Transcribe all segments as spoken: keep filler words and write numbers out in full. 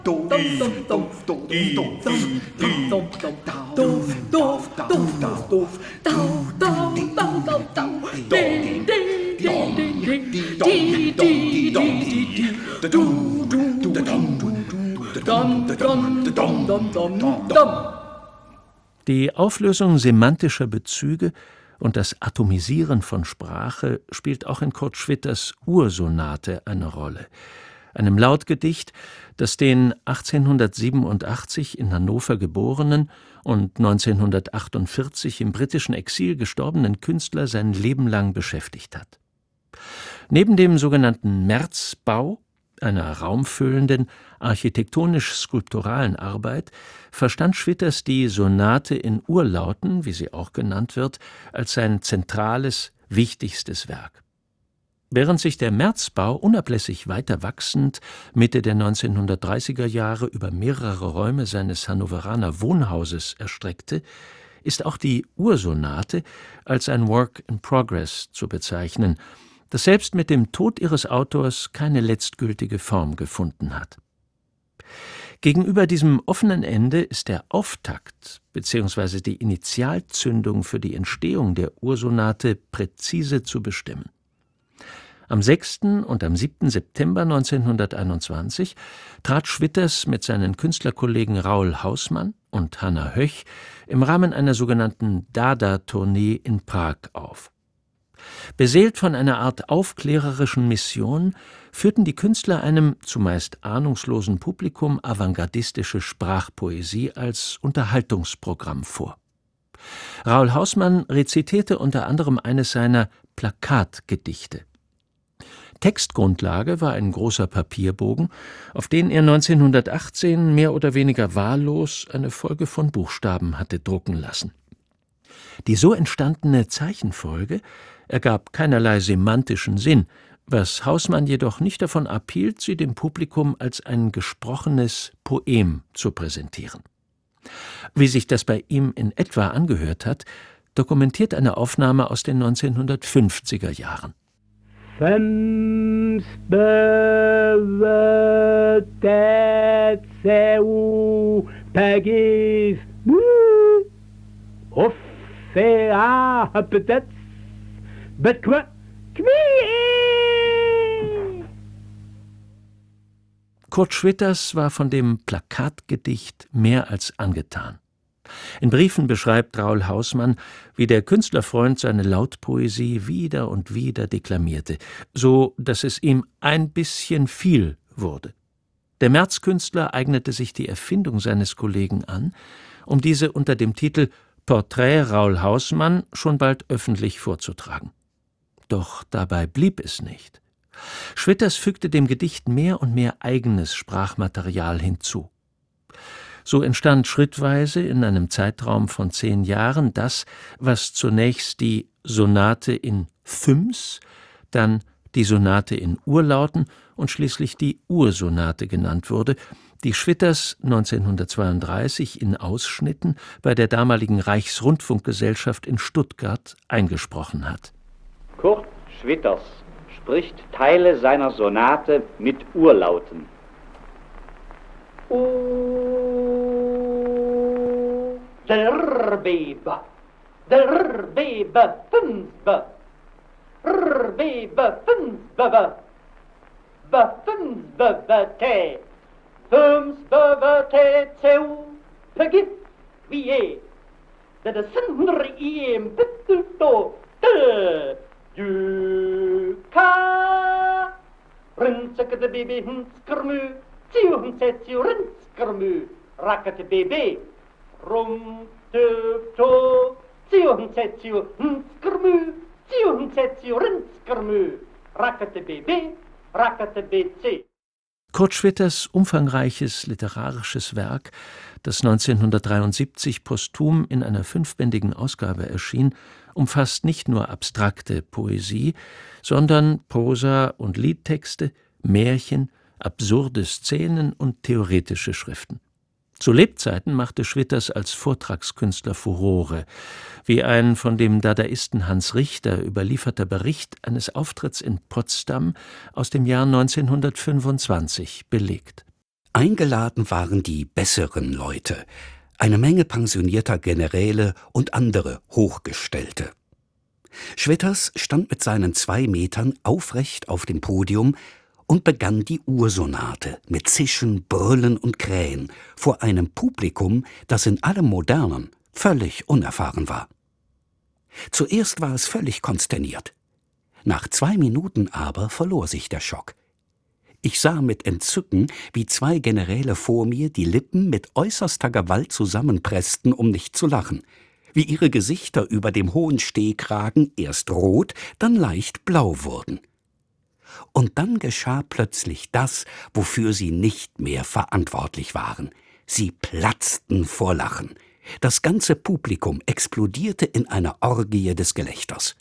Die Auflösung semantischer Bezüge und das Atomisieren von Sprache spielt auch in Kurt Schwitters Ursonate eine Rolle, einem Lautgedicht, das den achtzehnhundertsiebenundachtzig in Hannover geborenen und neunzehnhundertachtundvierzig im britischen Exil gestorbenen Künstler sein Leben lang beschäftigt hat. Neben dem sogenannten Märzbau, einer raumfüllenden, architektonisch-skulpturalen Arbeit, verstand Schwitters die Sonate in Urlauten, wie sie auch genannt wird, als sein zentrales, wichtigstes Werk. Während sich der Märzbau unablässig weiter wachsend Mitte der neunzehnhundertdreißiger Jahre über mehrere Räume seines Hannoveraner Wohnhauses erstreckte, ist auch die Ursonate als ein Work in Progress zu bezeichnen, das selbst mit dem Tod ihres Autors keine letztgültige Form gefunden hat. Gegenüber diesem offenen Ende ist der Auftakt bzw. die Initialzündung für die Entstehung der Ursonate präzise zu bestimmen. Am sechsten und am siebten September neunzehnhunderteinundzwanzig trat Schwitters mit seinen Künstlerkollegen Raoul Hausmann und Hanna Höch im Rahmen einer sogenannten Dada-Tournee in Prag auf. Beseelt von einer Art aufklärerischen Mission führten die Künstler einem zumeist ahnungslosen Publikum avantgardistische Sprachpoesie als Unterhaltungsprogramm vor. Raoul Hausmann rezitierte unter anderem eines seiner Plakatgedichte. Textgrundlage war ein großer Papierbogen, auf den er neunzehnhundertachtzehn mehr oder weniger wahllos eine Folge von Buchstaben hatte drucken lassen. Die so entstandene Zeichenfolge ergab keinerlei semantischen Sinn, was Hausmann jedoch nicht davon abhielt, sie dem Publikum als ein gesprochenes Poem zu präsentieren. Wie sich das bei ihm in etwa angehört hat, dokumentiert eine Aufnahme aus den neunzehnhundertfünfziger Jahren. Fünf bewirtet seu pagis offea bedetz betque Kurt Schwitters war von dem Plakatgedicht mehr als angetan. In Briefen beschreibt Raoul Hausmann, wie der Künstlerfreund seine Lautpoesie wieder und wieder deklamierte, so dass es ihm ein bisschen viel wurde. Der Märzkünstler eignete sich die Erfindung seines Kollegen an, um diese unter dem Titel Porträt Raoul Hausmann schon bald öffentlich vorzutragen. Doch dabei blieb es nicht. Schwitters fügte dem Gedicht mehr und mehr eigenes Sprachmaterial hinzu. So entstand schrittweise in einem Zeitraum von zehn Jahren das, was zunächst die Sonate in Fünfs, dann die Sonate in Urlauten und schließlich die Ursonate genannt wurde, die Schwitters neunzehnhundertzweiunddreißig in Ausschnitten bei der damaligen Reichsrundfunkgesellschaft in Stuttgart eingesprochen hat. Kurt Schwitters spricht Teile seiner Sonate mit Urlauten. O der Bebe, der Bebe, fünfbe, Bebe, fünfbe, be, fünfbe, te, fünfbe, te, zeu, vergib, wie je, de de sindre iem, bittelto, de, du, ka, rinzeke de Bebe, hinskermu, Zion setio rinskermu, racket bebe, rum to, Zion setio hinskermu, Zion setio rinskermu, racket bebe, racket bc. Kurt Schwitters umfangreiches literarisches Werk, das neunzehnhundertdreiundsiebzig posthum in einer fünfbändigen Ausgabe erschien, umfasst nicht nur abstrakte Poesie, sondern Prosa- und Liedtexte, Märchen, absurde Szenen und theoretische Schriften. Zu Lebzeiten machte Schwitters als Vortragskünstler Furore, wie ein von dem Dadaisten Hans Richter überlieferter Bericht eines Auftritts in Potsdam aus dem Jahr neunzehnhundertfünfundzwanzig belegt. Eingeladen waren die besseren Leute, eine Menge pensionierter Generäle und andere Hochgestellte. Schwitters stand mit seinen zwei Metern aufrecht auf dem Podium und begann die Ursonate mit Zischen, Brüllen und Krähen vor einem Publikum, das in allem Modernen völlig unerfahren war. Zuerst war es völlig konsterniert. Nach zwei Minuten aber verlor sich der Schock. Ich sah mit Entzücken, wie zwei Generäle vor mir die Lippen mit äußerster Gewalt zusammenpressten, um nicht zu lachen, wie ihre Gesichter über dem hohen Stehkragen erst rot, dann leicht blau wurden. Und dann geschah plötzlich das, wofür sie nicht mehr verantwortlich waren. Sie platzten vor Lachen. Das ganze Publikum explodierte in einer Orgie des Gelächters.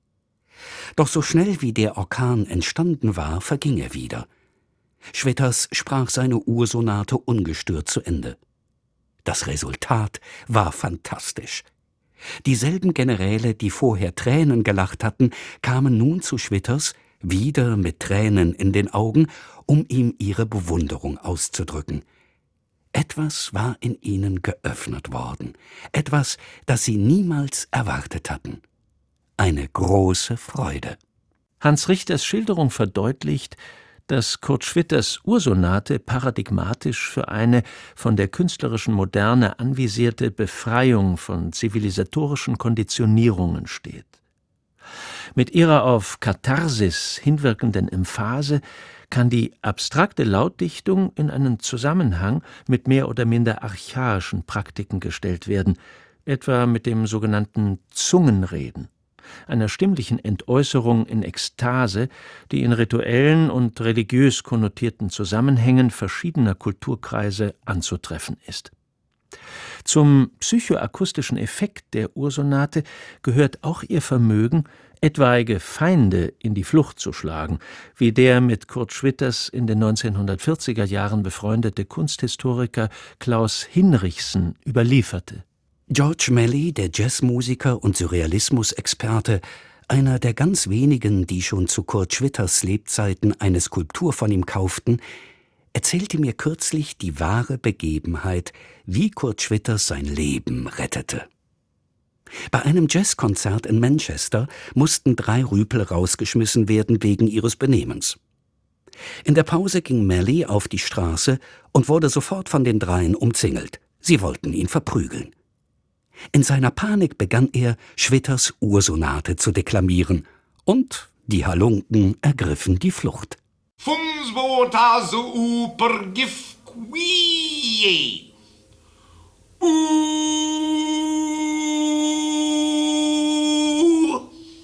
Doch so schnell wie der Orkan entstanden war, verging er wieder. Schwitters sprach seine Ursonate ungestört zu Ende. Das Resultat war fantastisch. Dieselben Generäle, die vorher Tränen gelacht hatten, kamen nun zu Schwitters, wieder mit Tränen in den Augen, um ihm ihre Bewunderung auszudrücken. Etwas war in ihnen geöffnet worden, etwas, das sie niemals erwartet hatten. Eine große Freude. Hans Richters Schilderung verdeutlicht, dass Kurt Schwitters Ursonate paradigmatisch für eine von der künstlerischen Moderne anvisierte Befreiung von zivilisatorischen Konditionierungen steht. Mit ihrer auf Katharsis hinwirkenden Emphase kann die abstrakte Lautdichtung in einen Zusammenhang mit mehr oder minder archaischen Praktiken gestellt werden, etwa mit dem sogenannten Zungenreden, einer stimmlichen Entäußerung in Ekstase, die in rituellen und religiös konnotierten Zusammenhängen verschiedener Kulturkreise anzutreffen ist. Zum psychoakustischen Effekt der Ursonate gehört auch ihr Vermögen, etwaige Feinde in die Flucht zu schlagen, wie der mit Kurt Schwitters in den neunzehnhundertvierziger Jahren befreundete Kunsthistoriker Klaus Hinrichsen überlieferte. George Melly, der Jazzmusiker und Surrealismus-Experte, einer der ganz wenigen, die schon zu Kurt Schwitters Lebzeiten eine Skulptur von ihm kauften, erzählte mir kürzlich die wahre Begebenheit, wie Kurt Schwitters sein Leben rettete. Bei einem Jazzkonzert in Manchester mussten drei Rüpel rausgeschmissen werden wegen ihres Benehmens. In der Pause ging Melly auf die Straße und wurde sofort von den dreien umzingelt. Sie wollten ihn verprügeln. In seiner Panik begann er, Schwitters Ursonate zu deklamieren, und die Halunken ergriffen die Flucht. Fumsbota so uper gif quie. Uh.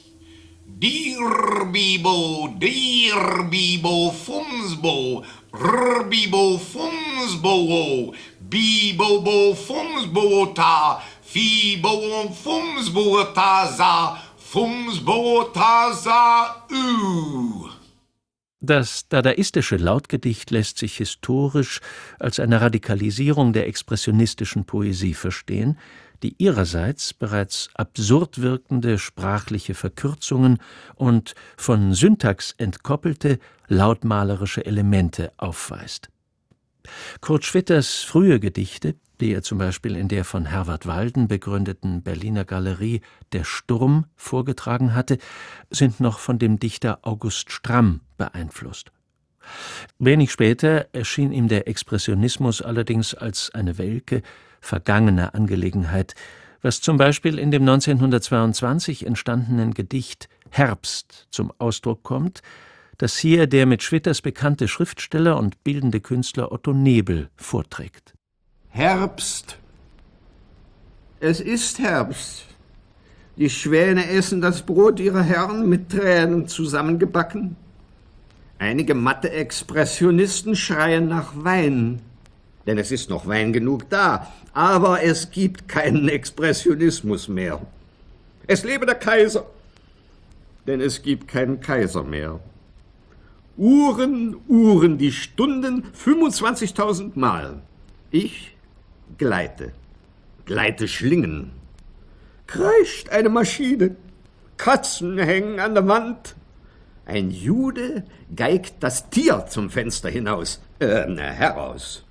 Dir bibo, dir bibo, fumsbo, rbibo, fumsbo, bibo, bo, fumsbota, fibo, fumsbota, sa, fumsbota, sa, u. Das dadaistische Lautgedicht lässt sich historisch als eine Radikalisierung der expressionistischen Poesie verstehen, die ihrerseits bereits absurd wirkende sprachliche Verkürzungen und von Syntax entkoppelte lautmalerische Elemente aufweist. Kurt Schwitters frühe Gedichte, die er zum Beispiel in der von Herwart Walden begründeten Berliner Galerie Der Sturm vorgetragen hatte, sind noch von dem Dichter August Stramm beeinflusst. Wenig später erschien ihm der Expressionismus allerdings als eine welke, vergangene Angelegenheit, was zum Beispiel in dem neunzehnhundertzweiundzwanzig entstandenen Gedicht Herbst zum Ausdruck kommt, das hier der mit Schwitters bekannte Schriftsteller und bildende Künstler Otto Nebel vorträgt. Herbst. Es ist Herbst. Die Schwäne essen das Brot ihrer Herren mit Tränen zusammengebacken. Einige matte Expressionisten schreien nach Wein, denn es ist noch Wein genug da, aber es gibt keinen Expressionismus mehr. Es lebe der Kaiser, denn es gibt keinen Kaiser mehr. Uhren, Uhren, die Stunden, fünfundzwanzigtausend Mal. Ich gleite, gleite Schlingen. Kreischt eine Maschine, Katzen hängen an der Wand. Ein Jude geigt das Tier zum Fenster hinaus, äh, heraus.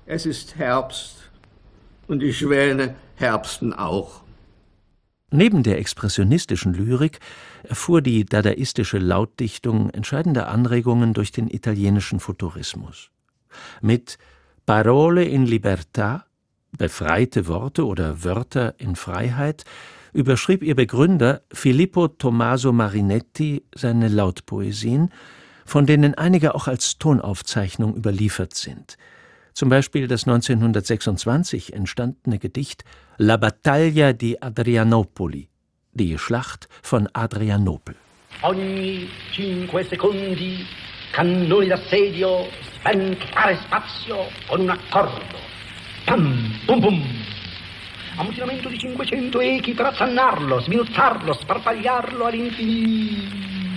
Es ist Herbst und die Schwäne herbsten auch. Neben der expressionistischen Lyrik erfuhr die dadaistische Lautdichtung entscheidende Anregungen durch den italienischen Futurismus. Mit Parole in Libertà, befreite Worte oder Wörter in Freiheit, überschrieb ihr Begründer Filippo Tommaso Marinetti seine Lautpoesien, von denen einige auch als Tonaufzeichnung überliefert sind. Zum Beispiel das neunzehnhundertsechsundzwanzig entstandene Gedicht La battaglia di Adrianopoli, die Schlacht von Adrianopel. Ogni cinque secondi cannoni d'assedio sventrare spazio con un accordo. Pam, bum, bum. Ammutinamento di cinquecento echi per assannarlo, sminuzzarlo, sparpagliarlo all'infinito.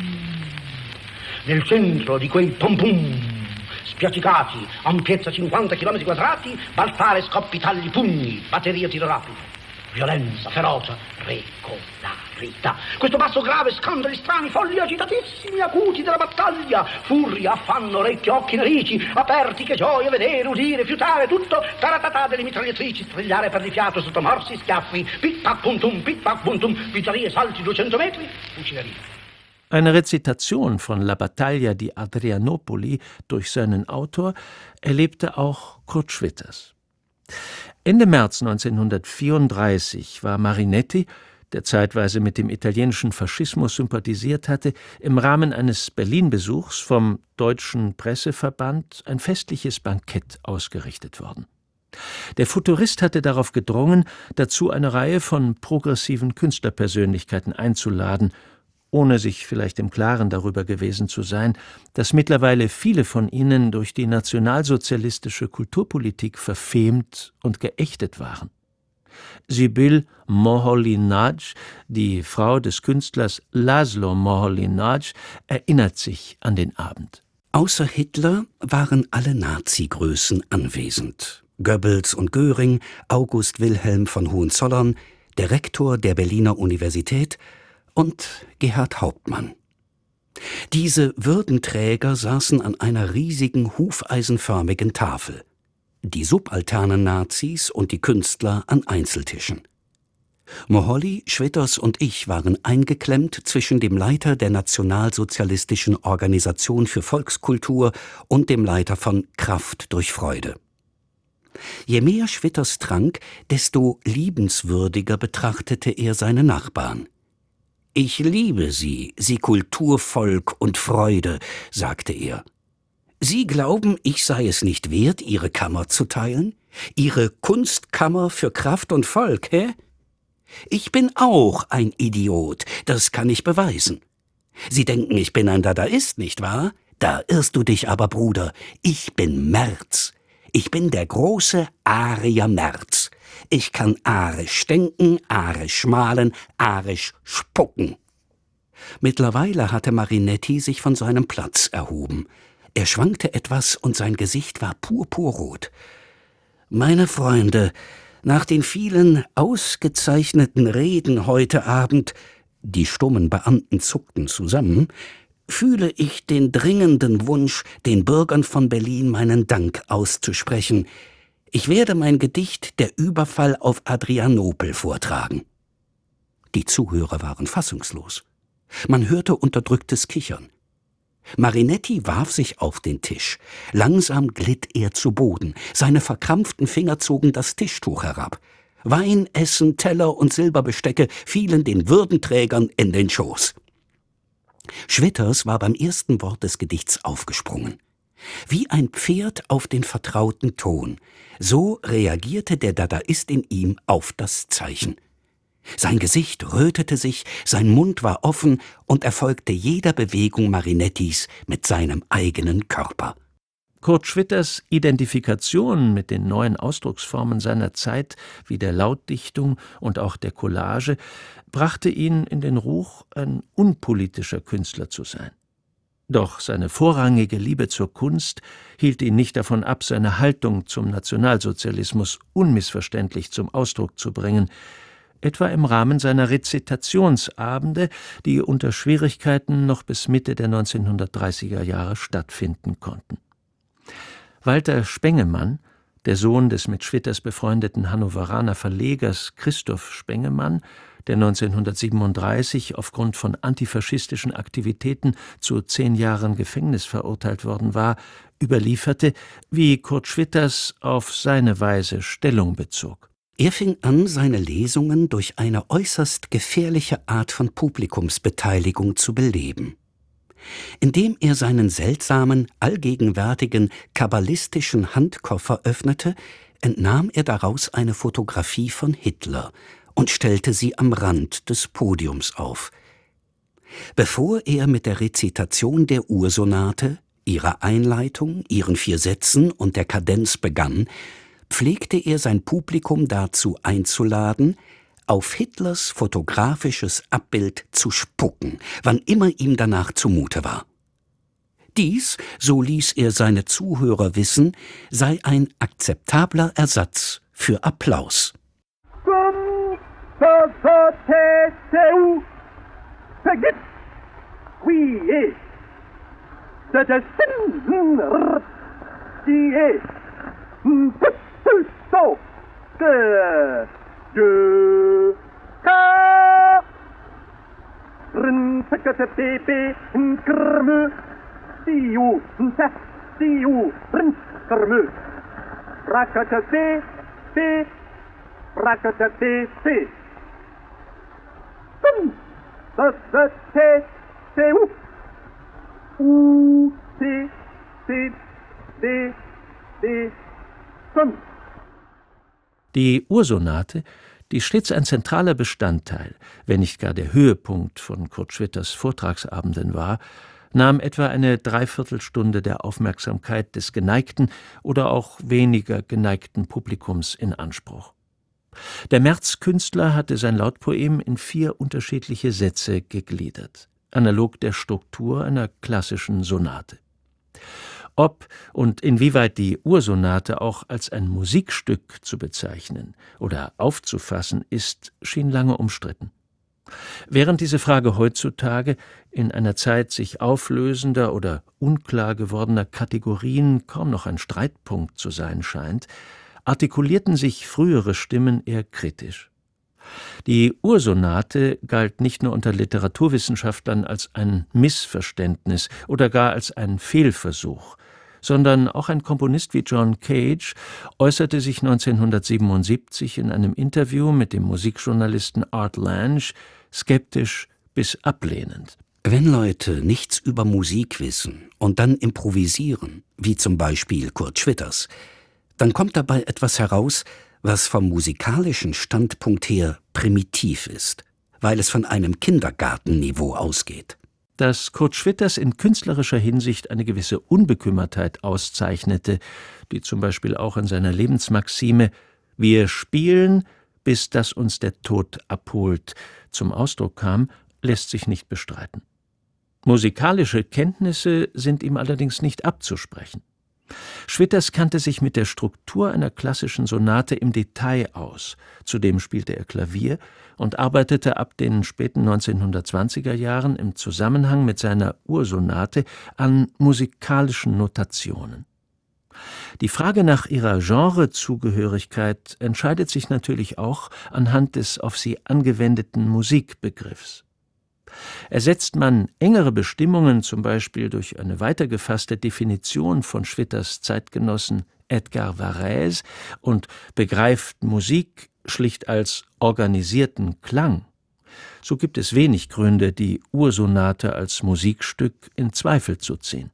Nel centro di quei pom pum spiaccicati, ampiezza cinquanta chilometri quadrati, balzare, scoppi, tagli, pugni, batteria, tiro rapido, violenza, ferocia, regolarità. Questo basso grave, scandali strani, folli agitatissimi, acuti della battaglia, furia, affanno, orecchie, occhi, narici, aperti, che gioia, vedere, udire, fiutare, tutto, taratatà delle mitragliatrici, strigliare per di fiato, sotto morsi, schiaffi, pit-pac, puntum, pit-pac, puntum, pizzerie, salti, duecento metri, fucileria. Eine Rezitation von La battaglia di Adrianopoli durch seinen Autor erlebte auch Kurt Schwitters. Ende März neunzehnhundertvierunddreißig war Marinetti, der zeitweise mit dem italienischen Faschismus sympathisiert hatte, im Rahmen eines Berlin-Besuchs vom Deutschen Presseverband ein festliches Bankett ausgerichtet worden. Der Futurist hatte darauf gedrungen, dazu eine Reihe von progressiven Künstlerpersönlichkeiten einzuladen, ohne sich vielleicht im Klaren darüber gewesen zu sein, dass mittlerweile viele von ihnen durch die nationalsozialistische Kulturpolitik verfemt und geächtet waren. Sibylle Moholy-Nagy, die Frau des Künstlers Laszlo Moholy-Nagy, erinnert sich an den Abend. Außer Hitler waren alle Nazi-Größen anwesend. Goebbels und Göring, August Wilhelm von Hohenzollern, der Rektor der Berliner Universität und Gerhard Hauptmann. Diese Würdenträger saßen an einer riesigen, hufeisenförmigen Tafel. Die subalternen Nazis und die Künstler an Einzeltischen. Moholy, Schwitters und ich waren eingeklemmt zwischen dem Leiter der Nationalsozialistischen Organisation für Volkskultur und dem Leiter von Kraft durch Freude. Je mehr Schwitters trank, desto liebenswürdiger betrachtete er seine Nachbarn. »Ich liebe Sie, Sie Kulturvolk und Freude«, sagte er. »Sie glauben, ich sei es nicht wert, Ihre Kammer zu teilen? Ihre Kunstkammer für Kraft und Volk, hä? Ich bin auch ein Idiot, das kann ich beweisen. Sie denken, ich bin ein Dadaist, nicht wahr? Da irrst du dich aber, Bruder. Ich bin Merz. Ich bin der große Arier Merz. Ich kann arisch denken, arisch malen, arisch spucken.« Mittlerweile hatte Marinetti sich von seinem Platz erhoben. Er schwankte etwas und sein Gesicht war purpurrot. »Meine Freunde, nach den vielen ausgezeichneten Reden heute Abend«, die stummen Beamten zuckten zusammen, »fühle ich den dringenden Wunsch, den Bürgern von Berlin meinen Dank auszusprechen. Ich werde mein Gedicht »Der Überfall auf Adrianopel« vortragen.« Die Zuhörer waren fassungslos. Man hörte unterdrücktes Kichern. Marinetti warf sich auf den Tisch. Langsam glitt er zu Boden. Seine verkrampften Finger zogen das Tischtuch herab. Wein, Essen, Teller und Silberbestecke fielen den Würdenträgern in den Schoß. Schwitters war beim ersten Wort des Gedichts aufgesprungen. Wie ein Pferd auf den vertrauten Ton. So reagierte der Dadaist in ihm auf das Zeichen. Sein Gesicht rötete sich, sein Mund war offen und er folgte jeder Bewegung Marinettis mit seinem eigenen Körper. Kurt Schwitters Identifikation mit den neuen Ausdrucksformen seiner Zeit, wie der Lautdichtung und auch der Collage, brachte ihn in den Ruch, ein unpolitischer Künstler zu sein. Doch seine vorrangige Liebe zur Kunst hielt ihn nicht davon ab, seine Haltung zum Nationalsozialismus unmissverständlich zum Ausdruck zu bringen, etwa im Rahmen seiner Rezitationsabende, die unter Schwierigkeiten noch bis Mitte der neunzehnhundertdreißiger Jahre stattfinden konnten. Walter Spengemann, Der Sohn des mit Schwitters befreundeten Hannoveraner Verlegers Christoph Spengemann, der neunzehnhundertsiebenunddreißig aufgrund von antifaschistischen Aktivitäten zu zehn Jahren Gefängnis verurteilt worden war, überlieferte, wie Kurt Schwitters auf seine Weise Stellung bezog. Er fing an, seine Lesungen durch eine äußerst gefährliche Art von Publikumsbeteiligung zu beleben. Indem er seinen seltsamen, allgegenwärtigen, kabbalistischen Handkoffer öffnete, entnahm er daraus eine Fotografie von Hitler und stellte sie am Rand des Podiums auf. Bevor er mit der Rezitation der Ursonate, ihrer Einleitung, ihren vier Sätzen und der Kadenz begann, pflegte er sein Publikum dazu einzuladen, auf Hitlers fotografisches Abbild zu spucken, wann immer ihm danach zumute war. Dies, so ließ er seine Zuhörer wissen, sei ein akzeptabler Ersatz für Applaus. De ka rin pekate pepe in krme tiu nta tiu rin krme rakata te te rakata te te tum ta ta te te u u te te de de tum. Die Ursonate, die stets ein zentraler Bestandteil, wenn nicht gar der Höhepunkt von Kurt Schwitters Vortragsabenden war, nahm etwa eine Dreiviertelstunde der Aufmerksamkeit des geneigten oder auch weniger geneigten Publikums in Anspruch. Der Märzkünstler hatte sein Lautpoem in vier unterschiedliche Sätze gegliedert, analog der Struktur einer klassischen Sonate. Ob und inwieweit die Ursonate auch als ein Musikstück zu bezeichnen oder aufzufassen ist, schien lange umstritten. Während diese Frage heutzutage in einer Zeit sich auflösender oder unklar gewordener Kategorien kaum noch ein Streitpunkt zu sein scheint, artikulierten sich frühere Stimmen eher kritisch. Die Ursonate galt nicht nur unter Literaturwissenschaftlern als ein Missverständnis oder gar als ein Fehlversuch, sondern auch ein Komponist wie John Cage äußerte sich neunzehnhundertsiebenundsiebzig in einem Interview mit dem Musikjournalisten Art Lange skeptisch bis ablehnend. Wenn Leute nichts über Musik wissen und dann improvisieren, wie zum Beispiel Kurt Schwitters, dann kommt dabei etwas heraus, was vom musikalischen Standpunkt her primitiv ist, weil es von einem Kindergartenniveau ausgeht. Dass Kurt Schwitters in künstlerischer Hinsicht eine gewisse Unbekümmertheit auszeichnete, die zum Beispiel auch in seiner Lebensmaxime »Wir spielen, bis dass uns der Tod abholt« zum Ausdruck kam, lässt sich nicht bestreiten. Musikalische Kenntnisse sind ihm allerdings nicht abzusprechen. Schwitters kannte sich mit der Struktur einer klassischen Sonate im Detail aus. Zudem spielte er Klavier und arbeitete ab den späten neunzehnhundertzwanziger Jahren im Zusammenhang mit seiner Ursonate an musikalischen Notationen. Die Frage nach ihrer Genrezugehörigkeit entscheidet sich natürlich auch anhand des auf sie angewendeten Musikbegriffs. Ersetzt man engere Bestimmungen zum Beispiel durch eine weitergefasste Definition von Schwitters Zeitgenossen Edgar Varèse und begreift Musik schlicht als organisierten Klang, so gibt es wenig Gründe, die Ursonate als Musikstück in Zweifel zu ziehen.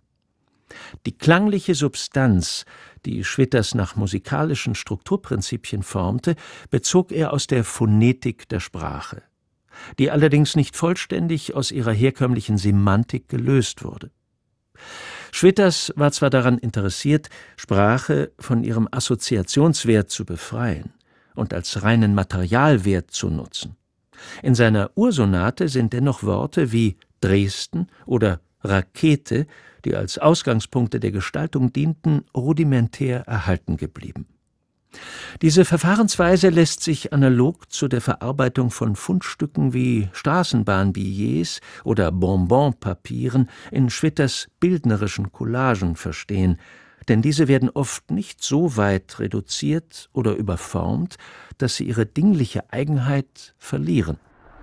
Die klangliche Substanz, die Schwitters nach musikalischen Strukturprinzipien formte, bezog er aus der Phonetik der Sprache, die allerdings nicht vollständig aus ihrer herkömmlichen Semantik gelöst wurde. Schwitters war zwar daran interessiert, Sprache von ihrem Assoziationswert zu befreien und als reinen Materialwert zu nutzen. In seiner Ursonate sind dennoch Worte wie Dresden oder Rakete, die als Ausgangspunkte der Gestaltung dienten, rudimentär erhalten geblieben. Diese Verfahrensweise lässt sich analog zu der Verarbeitung von Fundstücken wie Straßenbahnbillets oder Bonbonpapieren in Schwitters bildnerischen Collagen verstehen, denn diese werden oft nicht so weit reduziert oder überformt, dass sie ihre dingliche Eigenheit verlieren.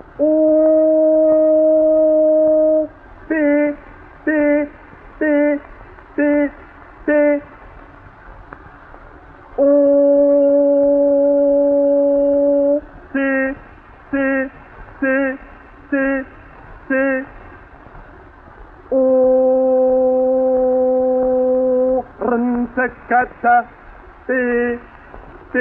O, B, B, B, B, B, O, C, C, C, C, C, O, Rentekata, B, B.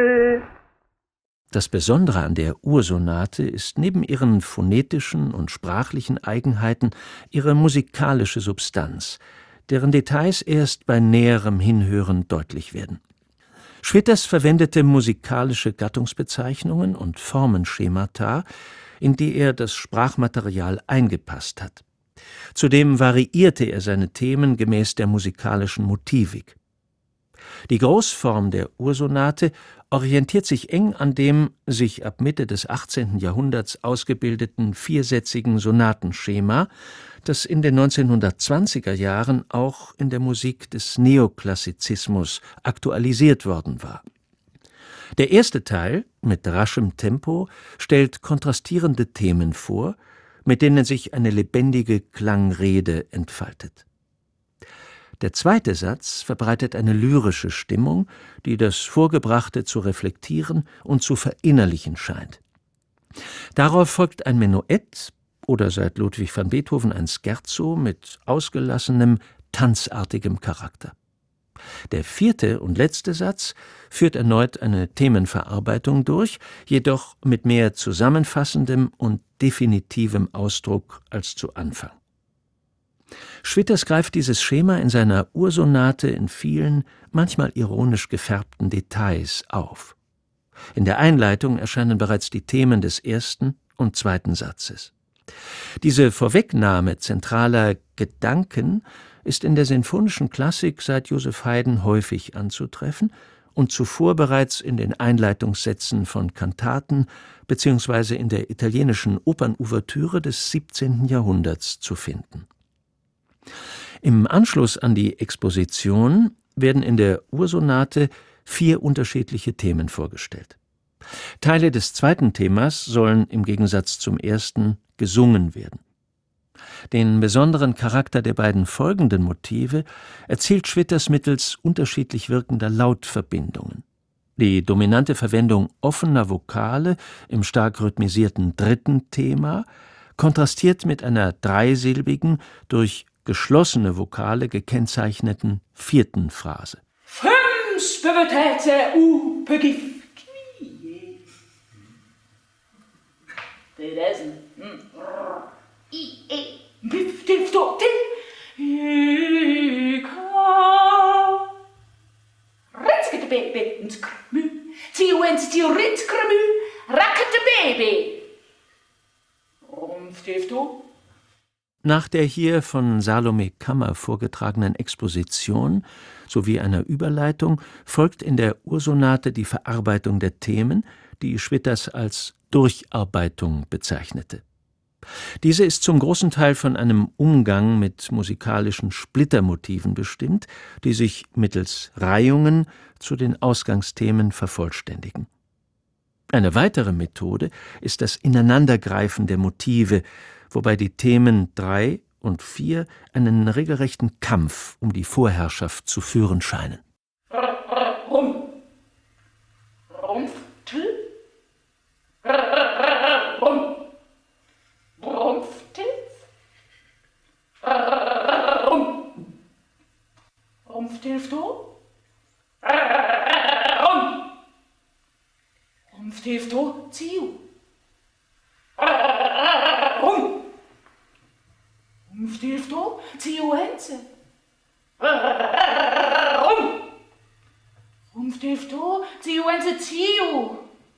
Das Besondere an der Ursonate ist neben ihren phonetischen und sprachlichen Eigenheiten ihre musikalische Substanz, deren Details erst bei näherem Hinhören deutlich werden. Schwitters verwendete musikalische Gattungsbezeichnungen und Formenschemata, in die er das Sprachmaterial eingepasst hat. Zudem variierte er seine Themen gemäß der musikalischen Motivik. Die Großform der Ursonate orientiert sich eng an dem sich ab Mitte des achtzehnten Jahrhunderts ausgebildeten viersätzigen Sonatenschema, das in den neunzehnhundertzwanziger Jahren auch in der Musik des Neoklassizismus aktualisiert worden war. Der erste Teil, mit raschem Tempo, stellt kontrastierende Themen vor, mit denen sich eine lebendige Klangrede entfaltet. Der zweite Satz verbreitet eine lyrische Stimmung, die das Vorgebrachte zu reflektieren und zu verinnerlichen scheint. Darauf folgt ein Menuett oder seit Ludwig van Beethoven ein Scherzo mit ausgelassenem, tanzartigem Charakter. Der vierte und letzte Satz führt erneut eine Themenverarbeitung durch, jedoch mit mehr zusammenfassendem und definitivem Ausdruck als zu Anfang. Schwitters greift dieses Schema in seiner Ursonate in vielen, manchmal ironisch gefärbten Details auf. In der Einleitung erscheinen bereits die Themen des ersten und zweiten Satzes. Diese Vorwegnahme zentraler Gedanken ist in der sinfonischen Klassik seit Joseph Haydn häufig anzutreffen und zuvor bereits in den Einleitungssätzen von Kantaten bzw. in der italienischen Opernouvertüre des siebzehnten Jahrhunderts zu finden. Im Anschluss an die Exposition werden in der Ursonate vier unterschiedliche Themen vorgestellt. Teile des zweiten Themas sollen im Gegensatz zum ersten gesungen werden. Den besonderen Charakter der beiden folgenden Motive erzielt Schwitters mittels unterschiedlich wirkender Lautverbindungen. Die dominante Verwendung offener Vokale im stark rhythmisierten dritten Thema kontrastiert mit einer dreisilbigen, durch geschlossene Vokale gekennzeichneten vierten Phrase. Fünf bevetete u begift. Bedessen. I, e, bif, dif, do, ti. I, ka. Ritskete baby, nskmü. Tiu ens tiu ritskmü. Rackete baby. Rumpf, dif, do. Nach der hier von Salome Kammer vorgetragenen Exposition sowie einer Überleitung folgt in der Ursonate die Verarbeitung der Themen, die Schwitters als Durcharbeitung bezeichnete. Diese ist zum großen Teil von einem Umgang mit musikalischen Splittermotiven bestimmt, die sich mittels Reihungen zu den Ausgangsthemen vervollständigen. Eine weitere Methode ist das Ineinandergreifen der Motive, wobei die Themen drei und vier einen regelrechten Kampf um die Vorherrschaft zu führen scheinen. Rum. Rumpf, tü. Rum. Rumpf, tilf. Rum. Rumpf, tilf, du. Rum. Rumpf, tilf, du, ziu. Rum. Rumpf, tilf, du, ziu, henze. Rum. Rumpf, tilf, du, ziu, henze, ziu.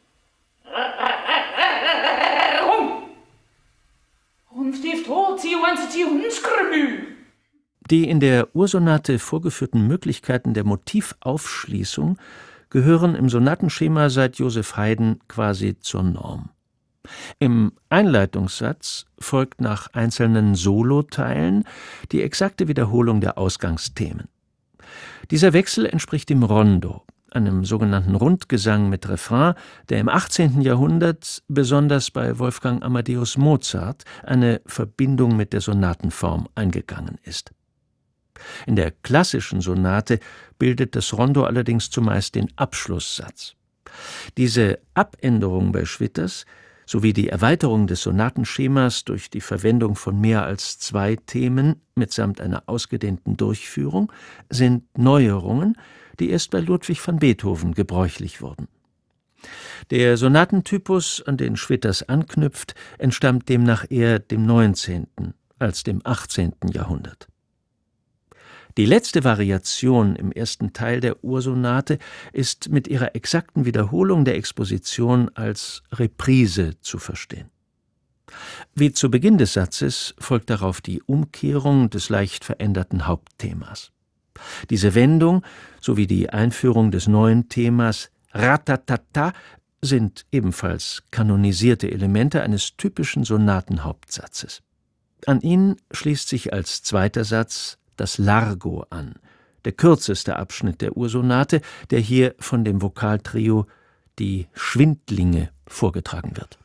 Rum. Rumpf, tilf, du, ziu, henze, ziu, nskrmü. Die in der Ursonate vorgeführten Möglichkeiten der Motivaufschließung gehören im Sonatenschema seit Joseph Haydn quasi zur Norm. Im Einleitungssatz folgt nach einzelnen Soloteilen die exakte Wiederholung der Ausgangsthemen. Dieser Wechsel entspricht dem Rondo, einem sogenannten Rundgesang mit Refrain, der im achtzehnten Jahrhundert besonders bei Wolfgang Amadeus Mozart eine Verbindung mit der Sonatenform eingegangen ist. In der klassischen Sonate bildet das Rondo allerdings zumeist den Abschlusssatz. Diese Abänderung bei Schwitters sowie die Erweiterung des Sonatenschemas durch die Verwendung von mehr als zwei Themen mitsamt einer ausgedehnten Durchführung sind Neuerungen, die erst bei Ludwig van Beethoven gebräuchlich wurden. Der Sonatentypus, an den Schwitters anknüpft, entstammt demnach eher dem neunzehnten als dem achtzehnten Jahrhundert. Die letzte Variation im ersten Teil der Ursonate ist mit ihrer exakten Wiederholung der Exposition als Reprise zu verstehen. Wie zu Beginn des Satzes folgt darauf die Umkehrung des leicht veränderten Hauptthemas. Diese Wendung sowie die Einführung des neuen Themas Ratatata sind ebenfalls kanonisierte Elemente eines typischen Sonatenhauptsatzes. An ihn schließt sich als zweiter Satz das Largo an, der kürzeste Abschnitt der Ursonate, der hier von dem Vokaltrio Die Schwindlinge vorgetragen wird.